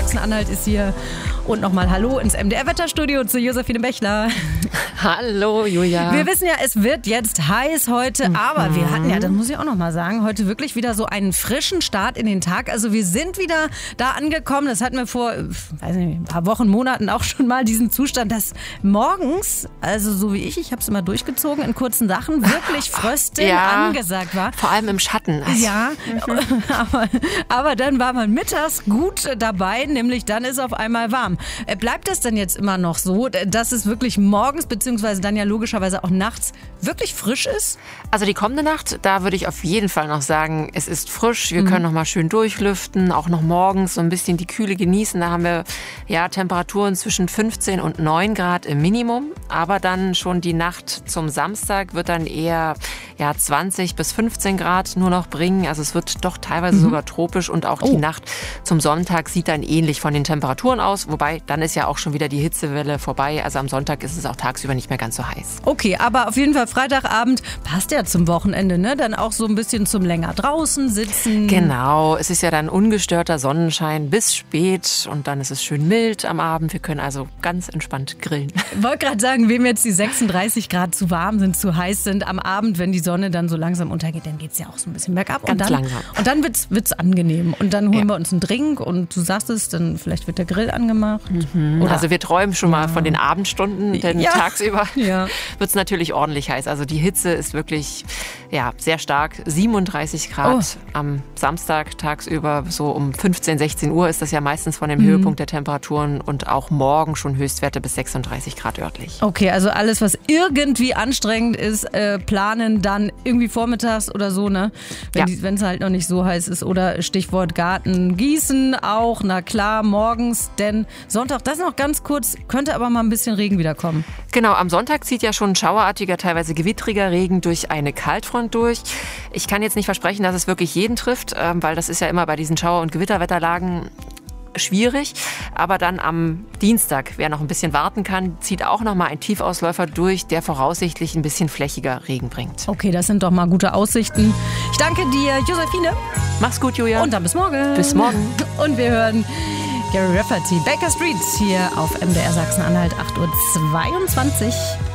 Sachsen-Anhalt ist hier. Und nochmal Hallo ins MDR-Wetterstudio zu Josephine Bechler. Hallo Julia. Wir wissen ja, es wird jetzt heiß heute, aber wir hatten ja, das muss ich auch nochmal sagen, heute wirklich wieder so einen frischen Start in den Tag. Also wir sind wieder da angekommen, das hatten wir vor, weiß nicht, ein paar Wochen, Monaten auch schon mal, diesen Zustand, dass morgens, also so wie ich habe es immer durchgezogen, in kurzen Sachen, wirklich Frösteln angesagt war. Vor allem im Schatten. Ja, aber dann war man mittags gut dabei, nämlich dann ist auf einmal warm. Bleibt das denn jetzt immer noch so, dass es wirklich morgens beziehungsweise dann ja logischerweise auch nachts wirklich frisch ist? Also die kommende Nacht, da würde ich auf jeden Fall noch sagen, es ist frisch. Wir können noch mal schön durchlüften, auch noch morgens so ein bisschen die Kühle genießen. Da haben wir ja Temperaturen zwischen 15 und 9 Grad im Minimum. Aber dann schon die Nacht zum Samstag wird dann eher 20 bis 15 Grad nur noch bringen. Also es wird doch teilweise sogar tropisch und auch die Nacht zum Sonntag sieht dann ähnlich von den Temperaturen aus. Wobei, dann ist ja auch schon wieder die Hitzewelle vorbei. Also am Sonntag ist es auch tagsüber nicht mehr ganz so heiß. Okay, aber auf jeden Fall Freitagabend passt ja zum Wochenende, ne? Dann auch so ein bisschen zum länger draußen sitzen. Genau, es ist ja dann ungestörter Sonnenschein bis spät und dann ist es schön mild am Abend. Wir können also ganz entspannt grillen. Ich wollte gerade sagen, wem jetzt die 36 Grad zu warm sind, zu heiß sind, am Abend, wenn die Sonne dann so langsam untergeht, dann geht es ja auch so ein bisschen bergab. Ganz langsam. Und dann wird's angenehm. Und dann holen wir uns einen Drink und du sagst es, dann vielleicht wird der Grill angemacht. Also wir träumen schon mal von den Abendstunden, denn tagsüber wird es natürlich ordentlich heiß. Also die Hitze ist wirklich sehr stark. 37 Grad am Samstag tagsüber, so um 15, 16 Uhr ist das ja meistens von dem Höhepunkt der Temperaturen und auch morgen schon Höchstwerte bis 36 Grad örtlich. Okay, also alles, was irgendwie anstrengend ist, planen dann irgendwie vormittags oder so, ne? Wenn es halt noch nicht so heiß ist. Oder Stichwort Garten gießen auch, na klar, morgens, denn Sonntag, das noch ganz kurz, könnte aber mal ein bisschen Regen wieder kommen. Genau, am Sonntag zieht ja schon schauerartiger, teilweise gewittriger Regen durch eine Kaltfront durch. Ich kann jetzt nicht versprechen, dass es wirklich jeden trifft, weil das ist ja immer bei diesen Schauer- und Gewitterwetterlagen schwierig, aber dann am Dienstag, wer noch ein bisschen warten kann, zieht auch noch mal ein Tiefausläufer durch, der voraussichtlich ein bisschen flächiger Regen bringt. Okay, das sind doch mal gute Aussichten. Ich danke dir, Josephine. Mach's gut, Julia. Und dann bis morgen. Bis morgen. Und wir hören Gary Rafferty, Baker Street hier auf MDR Sachsen-Anhalt, 8:22 Uhr.